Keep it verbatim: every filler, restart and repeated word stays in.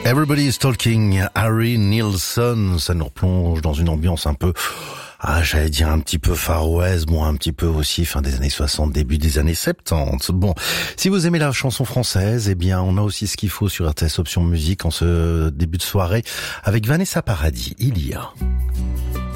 Everybody is Talking, Harry Nilsson, ça nous replonge dans une ambiance un peu, ah, j'allais dire un petit peu Far West, bon, un petit peu aussi fin des années soixante, début des années soixante-dix. Bon, si vous aimez la chanson française, eh bien, on a aussi ce qu'il faut sur R T S Option Musique en ce début de soirée avec Vanessa Paradis. Il y a...